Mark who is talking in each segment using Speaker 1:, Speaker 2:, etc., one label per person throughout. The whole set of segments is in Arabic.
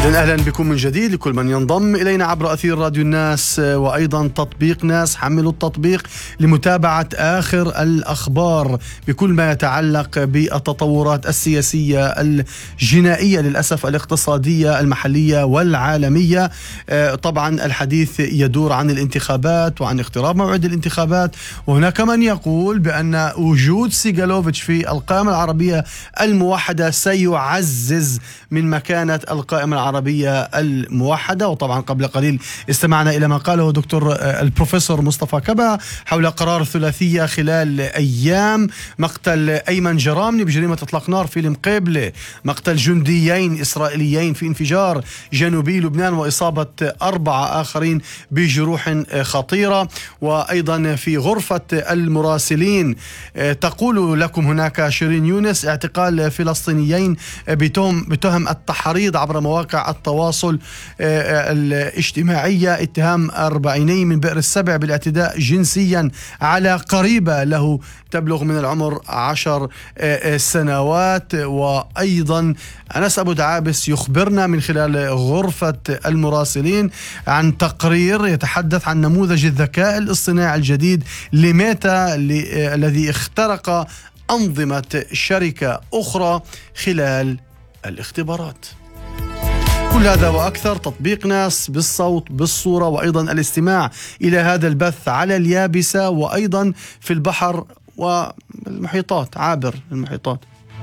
Speaker 1: إذن أهلا بكم من جديد لكل من ينضم إلينا عبر أثير راديو الناس وأيضا تطبيق ناس. حملوا التطبيق لمتابعة آخر الأخبار بكل ما يتعلق بالتطورات السياسية الجنائية للأسف الاقتصادية المحلية والعالمية. طبعا الحديث يدور عن الانتخابات وعن اقتراب موعد الانتخابات، وهناك من يقول بأن وجود سيغالوفيتش في القائمة العربية الموحدة سيعزز من مكانة القائمة العربية الموحدة. وطبعا قبل قليل استمعنا إلى ما قاله دكتور البروفيسور مصطفى كبا حول قرار الثلاثية خلال أيام: مقتل أيمن جرامني بجريمة إطلاق نار في المقيبلة، مقتل جنديين إسرائيليين في انفجار جنوبي لبنان، وإصابة 4 آخرين بجروح خطيرة. وأيضا في غرفة المراسلين تقول لكم هناك شيرين يونس اعتقال فلسطينيين بتهم التحريض عبر مواقع التواصل الاجتماعية، اتهام 40 من بئر السبع بالاعتداء جنسيا على قريبة له تبلغ من العمر 10 سنوات. وأيضا أنس أبو دعابس يخبرنا من خلال غرفة المراسلين عن تقرير يتحدث عن نموذج الذكاء الاصطناعي الجديد لميتا الذي اخترق أنظمة شركة أخرى خلال الاختبارات. كل هذا وأكثر تطبيق ناس بالصوت بالصورة، وأيضا الاستماع إلى هذا البث على اليابسة وأيضا في البحر والمحيطات عابر المحيطات.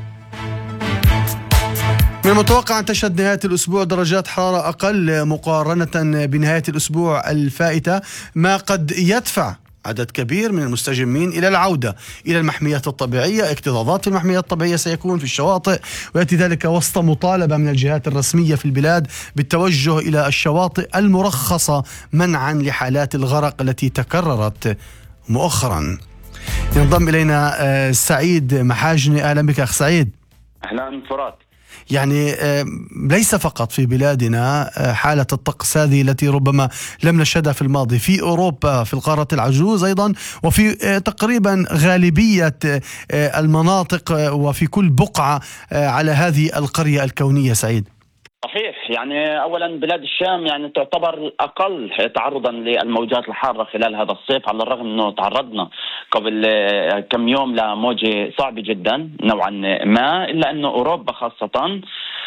Speaker 1: من المتوقع أن تشهد نهاية الأسبوع درجات حرارة أقل مقارنة بنهاية الأسبوع الفائتة، ما قد يدفع عدد كبير من المستجمين إلى العودة إلى المحميات الطبيعية. اكتظاظات في المحميات الطبيعية سيكون في الشواطئ، ويأتي ذلك وسط مطالبة من الجهات الرسمية في البلاد بالتوجه إلى الشواطئ المرخصة منعا لحالات الغرق التي تكررت مؤخرا. ينضم إلينا سعيد محاجني. أهلا بك أخ سعيد.
Speaker 2: أهلا فرات.
Speaker 1: يعني ليس فقط في بلادنا حالة الطقس هذه التي ربما لم نشهدها في الماضي، في أوروبا في القارة العجوز أيضا، وفي تقريبا غالبية المناطق وفي كل بقعة على هذه القرية الكونية. سعيد.
Speaker 2: صحيح، يعني أولا بلاد الشام يعني تعتبر أقل تعرضا للموجات الحارة خلال هذا الصيف، على الرغم أنه تعرضنا قبل كم يوم لموجة صعبة جدا نوعا ما، إلا أنه أوروبا خاصة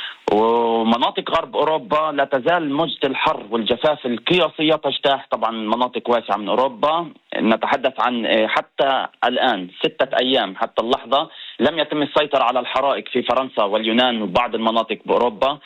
Speaker 2: ومناطق غرب أوروبا لا تزال موجة الحر والجفاف القياسية تجتاح طبعا مناطق واسعة من أوروبا. نتحدث عن حتى الآن 6 أيام حتى اللحظة لم يتم السيطرة على الحرائق في فرنسا واليونان وبعض المناطق بأوروبا.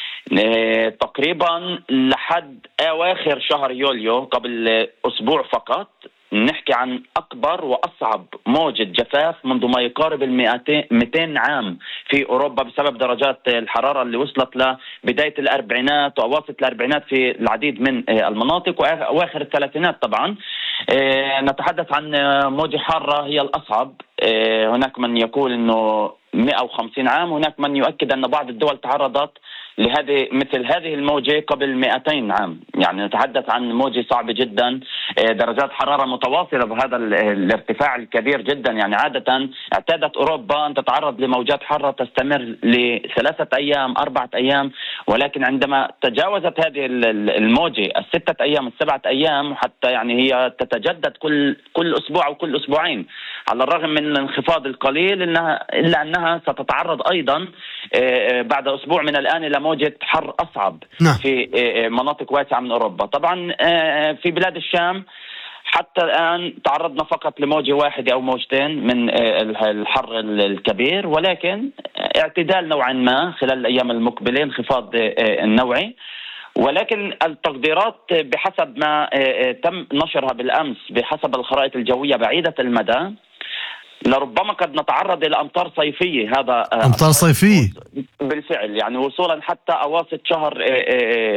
Speaker 2: تقريبا لحد أواخر شهر يوليو قبل أسبوع فقط نحكي عن أكبر وأصعب موجة جفاف منذ ما يقارب 200 عام في أوروبا، بسبب درجات الحرارة اللي وصلت لبداية الأربعينات وأواسط الأربعينات في العديد من المناطق وأواخر الثلاثينات. طبعا نتحدث عن موجة حارة هي الأصعب. هناك من يقول أنه 150 عام، هناك من يؤكد أن بعض الدول تعرضت مثل هذه الموجة قبل 200 عام. يعني نتحدث عن موجة صعبة جدا، درجات حرارة متواصلة بهذا الارتفاع الكبير جدا. يعني عادة اعتادت أوروبا أن تتعرض لموجات حارة تستمر ل3 أيام 4 أيام، ولكن عندما تجاوزت هذه الموجة 6 أيام 7 أيام، وحتى يعني هي تتجدد كل أسبوع أو كل أسبوعين، على الرغم من الانخفاض القليل إلا أنها ستتعرض أيضا بعد أسبوع من الآن إلى موجة حر أصعب في مناطق واسعة من أوروبا. طبعا في بلاد الشام حتى الآن تعرضنا فقط لموجة واحدة أو موجتين من الحر الكبير، ولكن اعتدال نوعا ما خلال الأيام المقبلة، انخفاض النوعي. ولكن التقديرات بحسب ما تم نشرها بالأمس بحسب الخرائط الجوية بعيدة المدى لربما قد نتعرض إلى أمطار صيفية. هذا
Speaker 1: أمطار صيفية
Speaker 2: بالفعل، يعني وصولا حتى أواسط شهر